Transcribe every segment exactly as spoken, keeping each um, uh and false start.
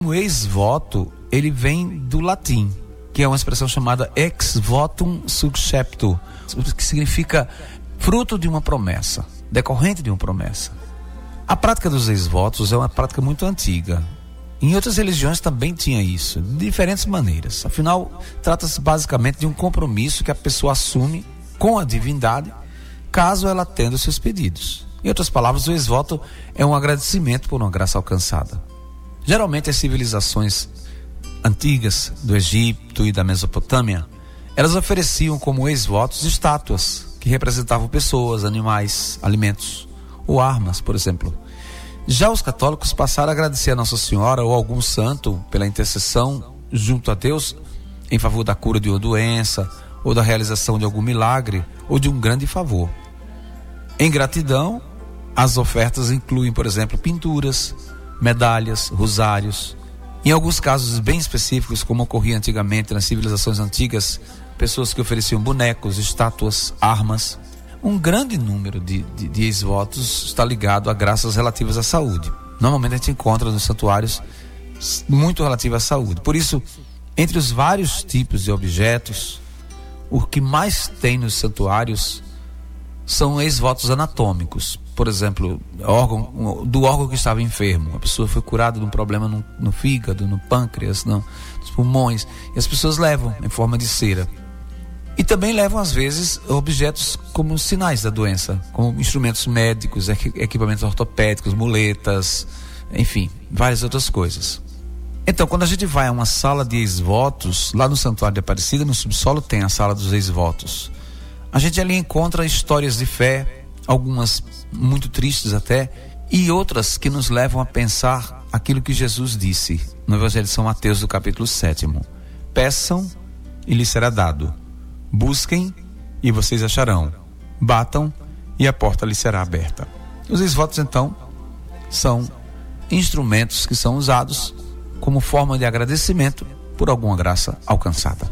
O ex-voto, ele vem do latim, que é uma expressão chamada ex votum succeptu, que significa fruto de uma promessa, decorrente de uma promessa. A prática dos ex-votos é uma prática muito antiga. Em outras religiões também tinha isso, de diferentes maneiras. Afinal, trata-se basicamente de um compromisso que a pessoa assume com a divindade, caso ela atenda os seus pedidos. Em outras palavras, o ex-voto é um agradecimento por uma graça alcançada. Geralmente as civilizações antigas do Egito e da Mesopotâmia, elas ofereciam como ex-votos estátuas que representavam pessoas, animais, alimentos ou armas, por exemplo. Já os católicos passaram a agradecer a Nossa Senhora ou algum santo pela intercessão junto a Deus em favor da cura de uma doença ou da realização de algum milagre ou de um grande favor. Em gratidão, as ofertas incluem, por exemplo, pinturas, medalhas, rosários. Em alguns casos bem específicos, como ocorria antigamente nas civilizações antigas, pessoas que ofereciam bonecos, estátuas, armas. Um grande número de, de, de ex-votos está ligado a graças relativas à saúde. Normalmente a gente encontra nos santuários muito relativo à saúde. Por isso, entre os vários tipos de objetos, o que mais tem nos santuários são ex-votos anatômicos. Por exemplo, órgão, do órgão que estava enfermo. A pessoa foi curada de um problema no, no fígado, no pâncreas, no, nos pulmões. E as pessoas levam em forma de cera. E também levam, às vezes, objetos como sinais da doença, como instrumentos médicos, equipamentos ortopédicos, muletas, enfim, várias outras coisas. Então, quando a gente vai a uma sala de ex-votos, lá no Santuário de Aparecida, no subsolo tem a sala dos ex-votos. A gente ali encontra histórias de fé, algumas muito tristes até, e outras que nos levam a pensar aquilo que Jesus disse no Evangelho de São Mateus, do capítulo sétimo. Peçam e lhes será dado. Busquem e vocês acharão. Batam e a porta lhes será aberta. Os ex-votos, então, são instrumentos que são usados como forma de agradecimento por alguma graça alcançada.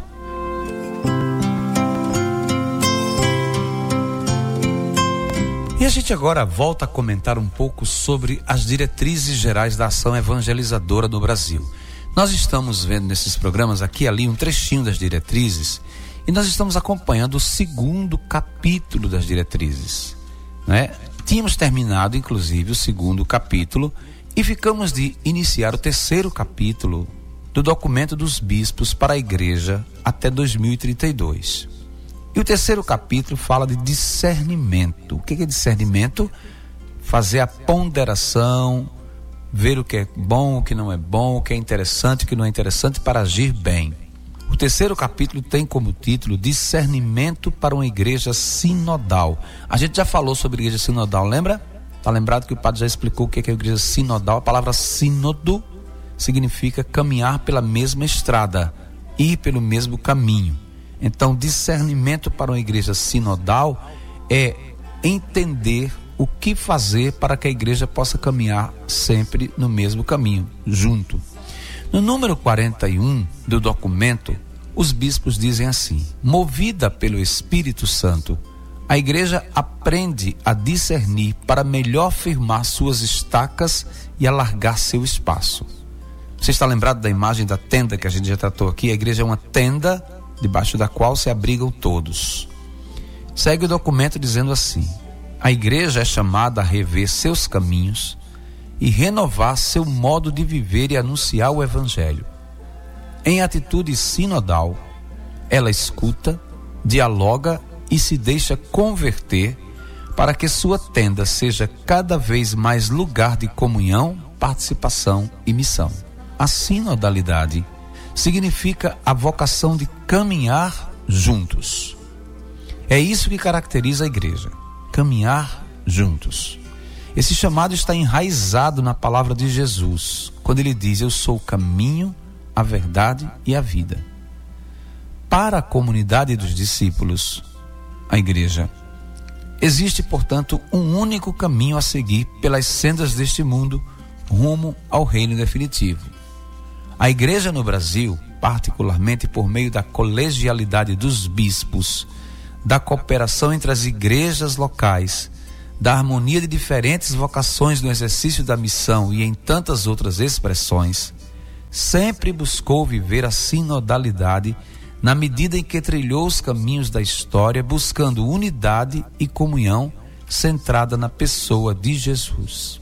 E a gente agora volta a comentar um pouco sobre as diretrizes gerais da ação evangelizadora no Brasil. Nós estamos vendo nesses programas aqui e ali um trechinho das diretrizes e nós estamos acompanhando o segundo capítulo das diretrizes, né? Tínhamos terminado, inclusive, o segundo capítulo e ficamos de iniciar o terceiro capítulo do documento dos bispos para a igreja até dois mil e trinta e dois. E o terceiro capítulo fala de discernimento. O que é discernimento? Fazer a ponderação, ver o que é bom, o que não é bom, o que é interessante, o que não é interessante para agir bem. O terceiro capítulo tem como título Discernimento para uma igreja sinodal. A gente já falou sobre igreja sinodal, lembra? Está lembrado que o padre já explicou o que é a igreja sinodal? A palavra sínodo significa caminhar pela mesma estrada, ir pelo mesmo caminho. Então, discernimento para uma igreja sinodal é entender o que fazer para que a igreja possa caminhar sempre no mesmo caminho, junto. No número quarenta e um do documento, os bispos dizem assim: movida pelo Espírito Santo, a igreja aprende a discernir para melhor firmar suas estacas e alargar seu espaço. Você está lembrado da imagem da tenda que a gente já tratou aqui? A igreja é uma tenda debaixo da qual se abrigam todos. Segue o documento dizendo assim: a igreja é chamada a rever seus caminhos e renovar seu modo de viver e anunciar o evangelho. Em atitude sinodal, ela escuta, dialoga e se deixa converter para que sua tenda seja cada vez mais lugar de comunhão, participação e missão. A sinodalidade significa a vocação de caminhar juntos. É isso que caracteriza a igreja, caminhar juntos. Esse chamado está enraizado na palavra de Jesus, quando ele diz: eu sou o caminho, a verdade e a vida. Para a comunidade dos discípulos, a igreja, existe, portanto, um único caminho a seguir pelas sendas deste mundo, rumo ao reino definitivo. A igreja no Brasil, particularmente por meio da colegialidade dos bispos, da cooperação entre as igrejas locais, da harmonia de diferentes vocações no exercício da missão e em tantas outras expressões, sempre buscou viver a sinodalidade na medida em que trilhou os caminhos da história, buscando unidade e comunhão centrada na pessoa de Jesus.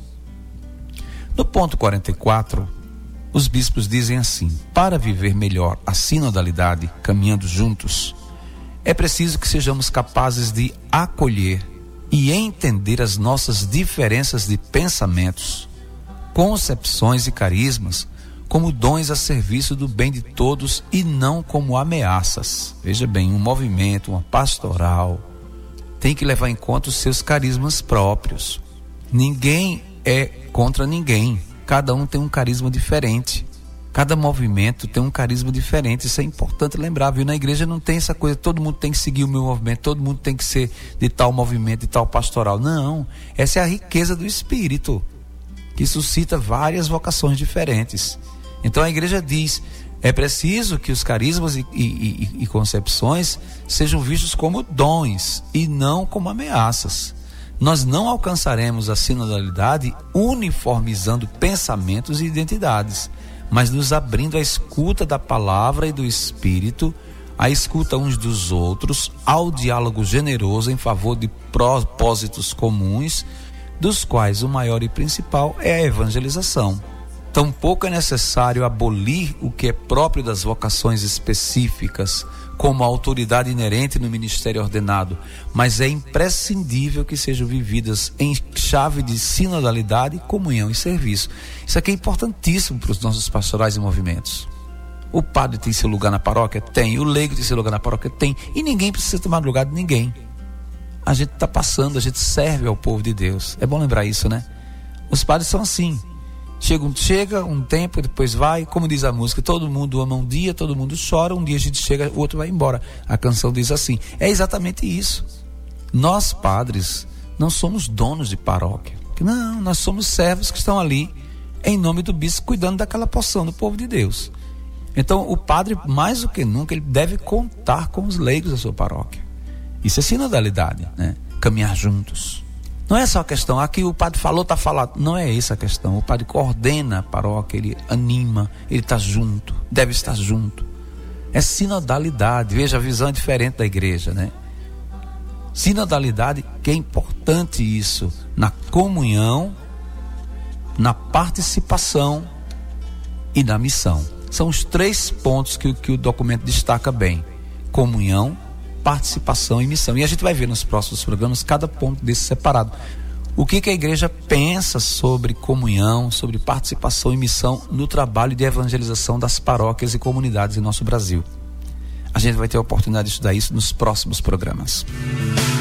No ponto quarenta e quatro, os bispos dizem assim: para viver melhor a sinodalidade, caminhando juntos, é preciso que sejamos capazes de acolher e entender as nossas diferenças de pensamentos, concepções e carismas como dons a serviço do bem de todos e não como ameaças. Veja bem, um movimento, uma pastoral, tem que levar em conta os seus carismas próprios. Ninguém é contra ninguém. Cada um tem um carisma diferente. Cada movimento tem um carisma diferente. Isso é importante lembrar, viu? Na igreja não tem essa coisa, todo mundo tem que seguir o meu movimento, todo mundo tem que ser de tal movimento, de tal pastoral. Não, essa é a riqueza do Espírito, que suscita várias vocações diferentes. Então a igreja diz, é preciso que os carismas e, e, e, e concepções sejam vistos como dons e não como ameaças. Nós não alcançaremos a sinodalidade uniformizando pensamentos e identidades, mas nos abrindo à escuta da palavra e do Espírito, à escuta uns dos outros, ao diálogo generoso em favor de propósitos comuns, dos quais o maior e principal é a evangelização. Tampouco é necessário abolir o que é próprio das vocações específicas, como a autoridade inerente no ministério ordenado, mas é imprescindível que sejam vividas em chave de sinodalidade, comunhão e serviço. Isso aqui é importantíssimo para os nossos pastorais e movimentos. O padre tem seu lugar na paróquia? Tem. O leigo tem seu lugar na paróquia? Tem. E ninguém precisa tomar lugar de ninguém. A gente está passando, a gente serve ao povo de Deus. É bom lembrar isso, né? Os padres são assim. Chega um, chega um tempo, depois vai, como diz a música, todo mundo ama um dia, todo mundo chora, um dia a gente chega, o outro vai embora. A canção diz assim, é exatamente isso. Nós padres não somos donos de paróquia, não, nós somos servos que estão ali em nome do bispo, cuidando daquela porção do povo de Deus. Então o padre, mais do que nunca, ele deve contar com os leigos da sua paróquia. Isso é sinodalidade, né? Caminhar juntos. Não é só a questão, aqui o padre falou, está falado. Não é essa a questão. O padre coordena a paróquia, ele anima, ele está junto, deve estar junto. É sinodalidade. Veja, a visão é diferente da igreja, né? Sinodalidade, que é importante isso, na comunhão, na participação e na missão. São os três pontos que, que o documento destaca bem: comunhão, participação e missão. E a gente vai ver nos próximos programas cada ponto desse separado. O que, que a igreja pensa sobre comunhão, sobre participação e missão no trabalho de evangelização das paróquias e comunidades em nosso Brasil. A gente vai ter a oportunidade de estudar isso nos próximos programas.